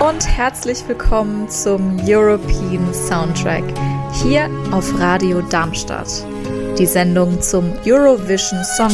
und herzlich willkommen zum European Soundtrack hier auf Radio Darmstadt. Die Sendung zum Eurovision Song